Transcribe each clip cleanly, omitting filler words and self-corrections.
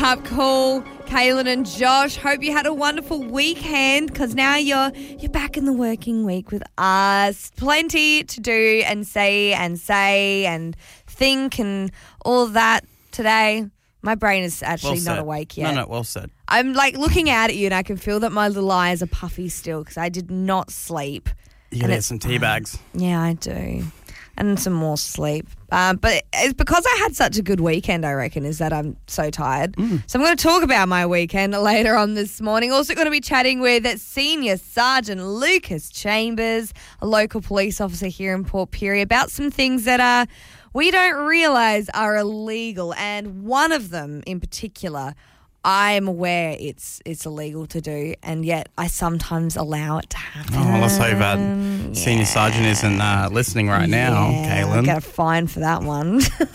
Up cool, Kaylin and Josh. Hope you had a wonderful weekend because now you're back in the working week with us. Plenty to do and say and think and all that today. My brain is actually not awake yet. No, well said. I'm like looking out at you and I can feel that my little eyes are puffy still because I did not sleep. You gotta get some tea bags. Yeah, I do. And some more sleep. But it's because I had such a good weekend, I reckon, is that I'm so tired. So I'm going to talk about my weekend later on this morning. Also going to be chatting with Senior Sergeant Lucas Chambers, a local police officer here in Port Pirie, about some things that we don't realise are illegal. And one of them in particular, I am aware it's illegal to do, and yet I sometimes allow it to happen. Oh, let's hope that Senior Sergeant isn't listening right now, Kaylin. I'll get a fine for that one.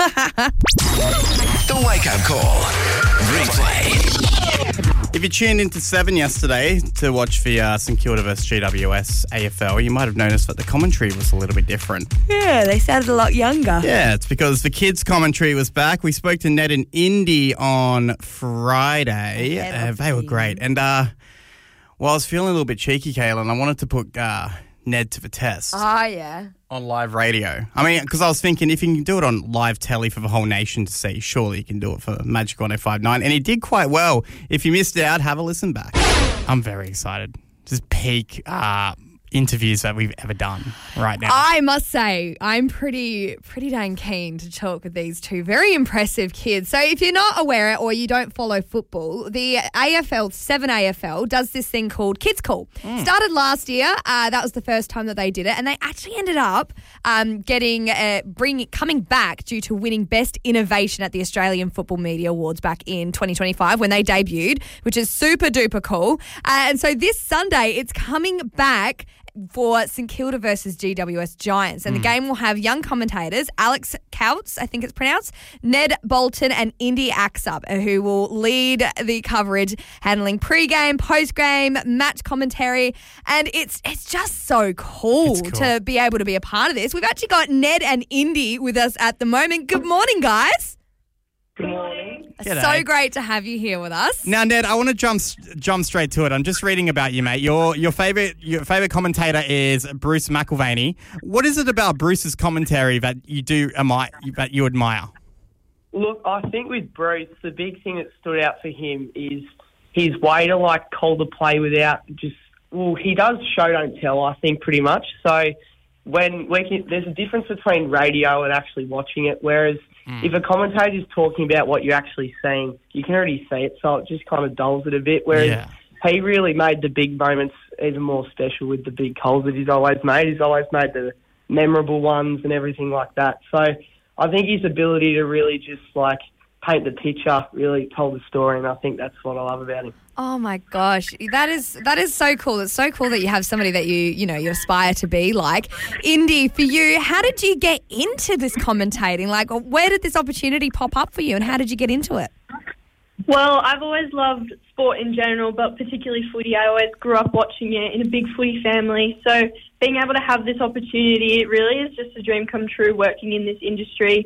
The Wake Up Call. Replay. If you tuned into 7 yesterday to watch the St Kilda vs GWS AFL, you might have noticed that the commentary was a little bit different. Yeah, they sounded a lot younger. Yeah, it's because the kids' commentary was back. We spoke to Ned and Indy on Friday. They were great. And while I was feeling a little bit cheeky, Kaylin, I wanted to put Ned to the test. Oh, yeah. On live radio. I mean, because I was thinking if you can do it on live telly for the whole nation to see, surely you can do it for Magic 105.9. And he did quite well. If you missed out, have a listen back. I'm very excited. Just peak interviews that we've ever done right now. I must say, I'm pretty dang keen to talk with these two very impressive kids. So if you're not aware or you don't follow football, the AFL, 7AFL, does this thing called Kids Call. Started last year. That was the first time that they did it, and they actually ended up coming back due to winning Best Innovation at the Australian Football Media Awards back in 2025 when they debuted, which is super duper cool. And so this Sunday, it's coming back for St Kilda versus GWS Giants. And the game will have young commentators, Alex Coutts, I think it's pronounced, Ned Bolton and Indy Axup, who will lead the coverage, handling pre-game, post-game, match commentary. And it's just so cool to be able to be a part of this. We've actually got Ned and Indy with us at the moment. Good morning, guys. Good morning. So great to have you here with us. Now, Ned, I want to jump straight to it. I'm just reading about you, mate. Your favorite commentator is Bruce McElvaney. What is it about Bruce's commentary that you admire? Look, I think with Bruce, the big thing that stood out for him is his way to call the play without he does show don't tell, I think, pretty much. So there's a difference between radio and actually watching it, whereas if a commentator is talking about what you're actually seeing, you can already see it, so it just kind of dulls it a bit, whereas he really made the big moments even more special with the big calls that he's always made. He's always made the memorable ones and everything like that. So I think his ability to really just paint the picture really told the story, and I think that's what I love about him. Oh my gosh, that is so cool. It's so cool that you have somebody that you aspire to be like. Indy, for you, how did you get into this commentating? Where did this opportunity pop up for you, and how did you get into it? Well, I've always loved sport in general, but particularly footy. I always grew up watching it in a big footy family. So being able to have this opportunity, it really is just a dream come true working in this industry.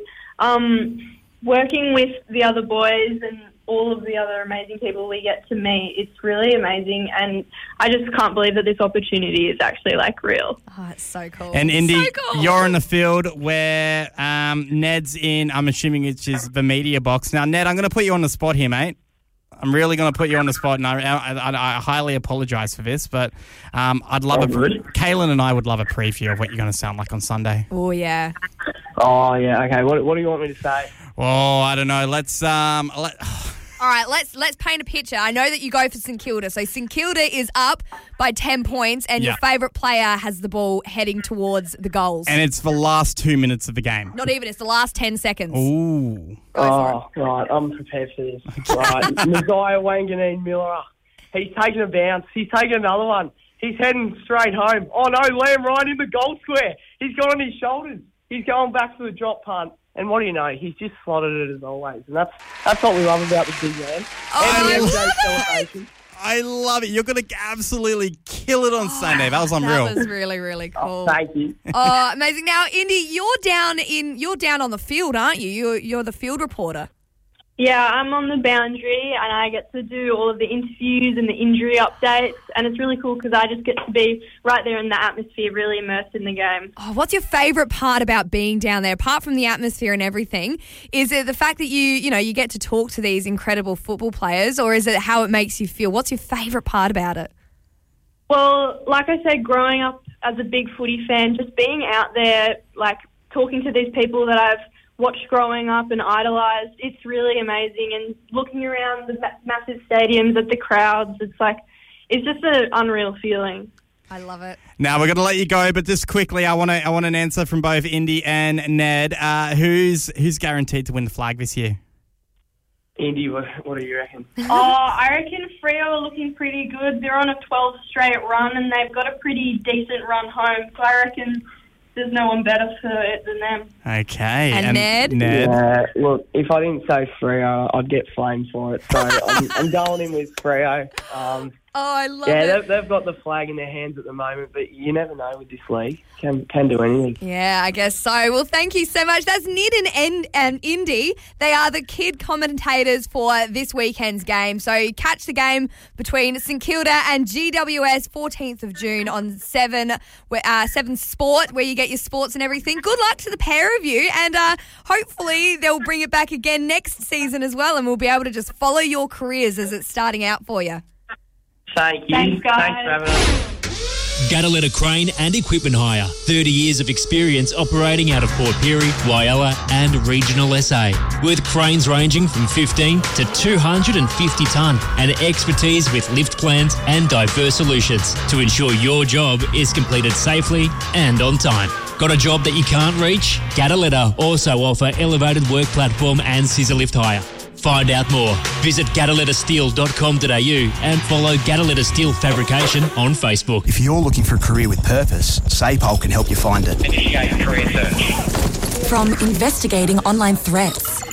Working with the other boys and all of the other amazing people we get to meet, it's really amazing, and I just can't believe that this opportunity is actually real. Oh, it's so cool. And Indy, so cool. You're in the field where Ned's in, I'm assuming it's just the media box. Now, Ned, I'm going to put you on the spot here, mate. I'm really going to put you on the spot, and I highly apologise for this, but I'd love Kaylin and I would love a preview of what you're going to sound like on Sunday. Oh, yeah. Oh, yeah, okay. What do you want me to say? Oh, I don't know. Let's All right, let's paint a picture. I know that you go for St Kilda. So St Kilda is up by 10 points and your favourite player has the ball heading towards the goals. And it's the last 2 minutes of the game. Not even. It's the last 10 seconds. Ooh. Right. I'm prepared for this. Right. Messiah Wanganeen Miller. He's taking a bounce. He's taking another one. He's heading straight home. Oh, no, Liam right in the goal square. He's got on his shoulders. He's going back to the drop punt. And what do you know? He's just slotted it as always. And that's what we love about the big man. I love it. You're going to absolutely kill it on Sunday. That was unreal. That was really, really cool. Oh, thank you. Oh, amazing. Now, Indy, you're down on the field, aren't you? You're the field reporter. Yeah, I'm on the boundary and I get to do all of the interviews and the injury updates, and it's really cool because I just get to be right there in the atmosphere, really immersed in the game. Oh, what's your favourite part about being down there, apart from the atmosphere and everything? Is it the fact that you get to talk to these incredible football players, or is it how it makes you feel? What's your favourite part about it? Well, like I said, growing up as a big footy fan, just being out there, like talking to these people that I've watched growing up and idolised, it's really amazing. And looking around the massive stadiums at the crowds, it's just an unreal feeling. I love it. Now, we're going to let you go, but just quickly, I want an answer from both Indy and Ned. Who's guaranteed to win the flag this year? Indy, what do you reckon? I reckon Freo are looking pretty good. They're on a 12 straight run and they've got a pretty decent run home. So I reckon there's no one better for it than them. Okay. And Ned? Yeah, look, if I didn't say Freo, I'd get flamed for it. So I'm going in with Freo. I love it. They've got the flag in their hands at the moment, but you never know with this league. Can do anything. Yeah, I guess so. Well, thank you so much. That's Ned and Indy. They are the kid commentators for this weekend's game. So catch the game between St Kilda and GWS 14th of June on 7 Sport, where you get your sports and everything. Good luck to the pair of you, and hopefully they'll bring it back again next season as well, and we'll be able to just follow your careers as it's starting out for you. Thank you. Thanks, guys. Thanks for having us. Gataletta Crane and Equipment Hire. 30 years of experience operating out of Port Pirie, Whyalla and regional SA. With cranes ranging from 15 to 250 tonne and expertise with lift plans and diverse solutions to ensure your job is completed safely and on time. Got a job that you can't reach? Gataletta also offer elevated work platform and scissor lift hire. Find out more. Visit GatallettaSteel.com.au and follow Gataletta Steel Fabrication on Facebook. If you're looking for a career with purpose, SAPOL can help you find it. Initiate career search. From investigating online threats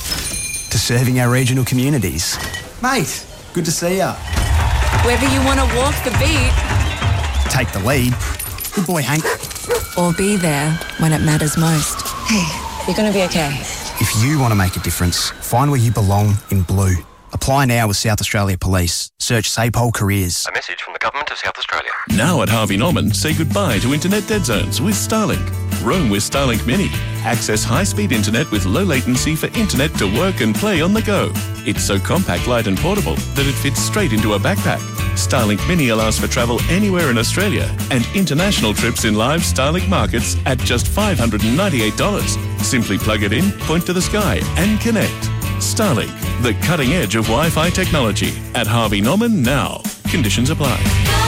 To serving our regional communities. Mate, good to see ya. Whether you want to walk the beat Take the lead. Good boy, Hank. or be there when it matters most. Hey, you're going to be okay. If you want to make a difference, find where you belong in blue. Apply now with South Australia Police. Search SAPOL Careers. A message from the Government of South Australia. Now at Harvey Norman, say goodbye to internet dead zones with Starlink. Roam with Starlink Mini. Access high-speed internet with low latency for internet to work and play on the go. It's so compact, light and portable that it fits straight into a backpack. Starlink Mini allows for travel anywhere in Australia and international trips in live Starlink markets at just $598. Simply plug it in, point to the sky and connect. Starlink, the cutting edge of Wi-Fi technology. At Harvey Norman now. Conditions apply.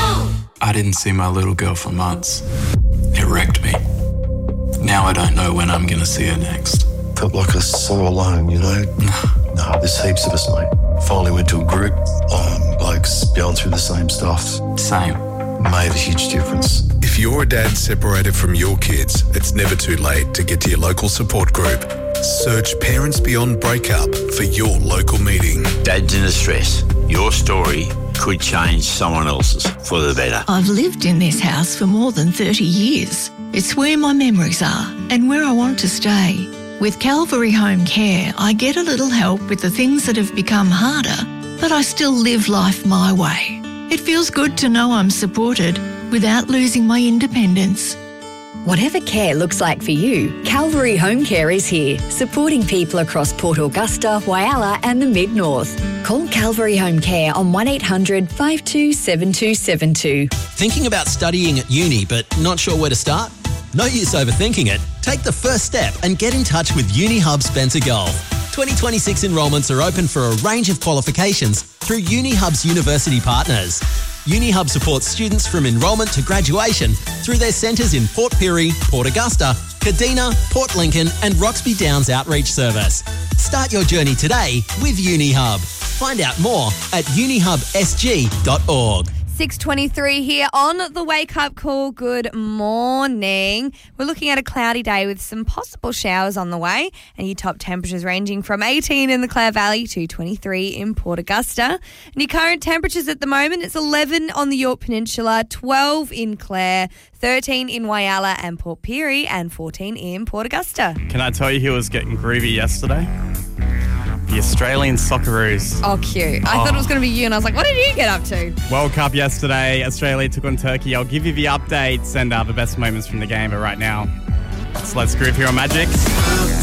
I didn't see my little girl for months. It wrecked me. Now I don't know when I'm going to see her next. Felt like I was so alone, you know? No, there's heaps of us, mate. Finally went to a group. Blokes going through the same stuff. Same. Made a huge difference. If you're a dad separated from your kids, it's never too late to get to your local support group. Search Parents Beyond Breakup for your local meeting. Dads in distress. Your story could change someone else's for the better. I've lived in this house for more than 30 years. It's where my memories are and where I want to stay. With Calvary Home Care, I get a little help with the things that have become harder, but I still live life my way. It feels good to know I'm supported without losing my independence. Whatever care looks like for you, Calvary Home Care is here, supporting people across Port Augusta, Whyalla and the Mid-North. Call Calvary Home Care on 1800 52 7272. Thinking about studying at uni but not sure where to start? No use overthinking it. Take the first step and get in touch with UniHub Spencer Gulf. 2026 enrolments are open for a range of qualifications through UniHub's university partners. UniHub supports students from enrolment to graduation through their centres in Port Pirie, Port Augusta, Kadina, Port Lincoln and Roxby Downs Outreach Service. Start your journey today with UniHub. Find out more at unihubsg.org. 6:23 here on the Wake Up Call. Good morning. We're looking at a cloudy day with some possible showers on the way, and your top temperatures ranging from 18 in the Clare Valley to 23 in Port Augusta. And your current temperatures at the moment, it's 11 on the Yorke Peninsula, 12 in Clare, 13 in Whyalla and Port Pirie, and 14 in Port Augusta. Can I tell you he was getting groovy yesterday? The Australian Socceroos. Oh, cute. I thought it was going to be you, and I was like, what did you get up to? World Cup yesterday. Australia took on Turkey. I'll give you the updates and the best moments from the game, but right now, it's Let's Groove here on Magic.